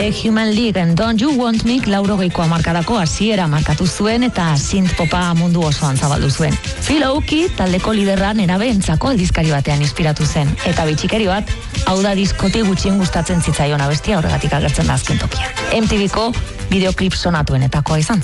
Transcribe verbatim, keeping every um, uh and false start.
Human League and Don't You Want Me laurogeiko hamarkadako hasiera markatu zuen eta synth popa mundu osoan zabaldu zuen. Phil Oakey taldeko liderra nerabeentzako aldizkari batean inspiratu zen eta bitxikeri bat, hau da diskoti gutxien gustatzen zitzaion abestia horregatik agertzen da azken tokian. M T V-ko bideoklip sonatuenetakoa izan